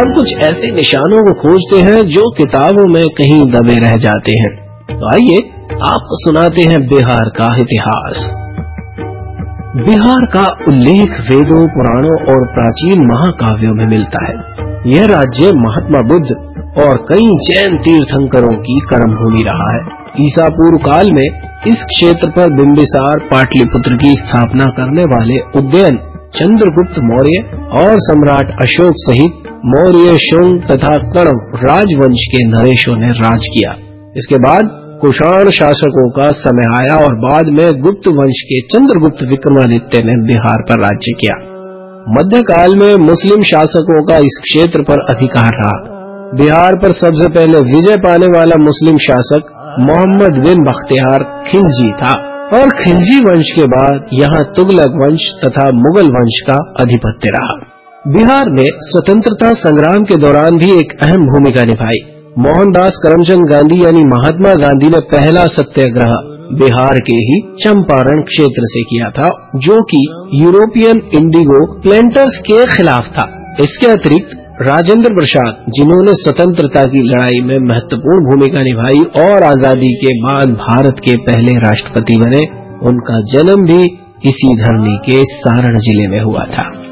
हम कुछ ऐसे निशानों को खोजते हैं जो किताबों में कहीं दबे रह जाते हैं। तो आइए आपको सुनाते हैं बिहार का इतिहास। बिहार का उल्लेख वेदों, पुराणों और प्राचीन महाकाव्यों में मिलता है। यह राज्य महात्मा बुद्ध और कई जैन तीर्थंकरों की कर्मभूमि रहा है। ईसा पूर्व काल में इस क्षेत्र पर बिंबिसार पाटलिपुत्र की स्थापना करने वाले उदयन, चंद्रगुप्त मौर्य और सम्राट अशोक सहित मौर्य, शुंग तथा कण्व राजवंश के नरेशों ने राज किया। इसके बाद कुषाण शासकों का समय आया और बाद में गुप्त वंश के चंद्रगुप्त विक्रमादित्य ने बिहार पर राज्य किया। मध्यकाल में मुस्लिम शासकों का इस क्षेत्र पर अधिकार रहा। बिहार पर सबसे पहले विजय पाने वाला मुस्लिम शासक मोहम्मद बिन बख्तियार खिलजी था और खिलजी वंश के बाद यहाँ तुगलक वंश तथा मुगल वंश का आधिपत्य रहा। बिहार ने स्वतंत्रता संग्राम के दौरान भी एक अहम भूमिका निभाई। मोहनदास करमचंद गांधी यानी महात्मा गांधी ने पहला सत्याग्रह बिहार के ही चंपारण क्षेत्र से किया था, जो कि यूरोपियन इंडिगो प्लेंटर्स के खिलाफ था। इसके अतिरिक्त राजेंद्र प्रसाद, जिन्होंने स्वतंत्रता की लड़ाई में महत्वपूर्ण भूमिका निभाई और आजादी के बाद भारत के पहले राष्ट्रपति बने, उनका जन्म भी इसी धरनी के सारण जिले में हुआ था।